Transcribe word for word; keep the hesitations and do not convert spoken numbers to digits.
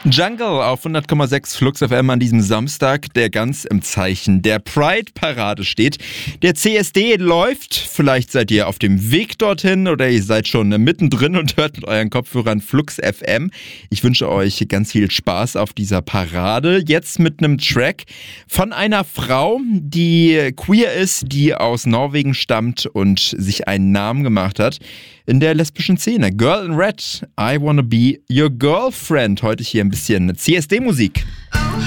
Jungle auf hundert Komma sechs Flux F M an diesem Samstag, der ganz im Zeichen der Pride-Parade steht. Der C S D läuft, vielleicht seid ihr auf dem Weg dorthin oder ihr seid schon mittendrin und hört mit euren Kopfhörern Flux F M. Ich wünsche euch ganz viel Spaß auf dieser Parade. Jetzt mit einem Track von einer Frau, die queer ist, die aus Norwegen stammt und sich einen Namen gemacht hat in der lesbischen Szene. Girl in Red, I Wanna Be Your Girlfriend. Heute hier ein bisschen C S D-Musik. I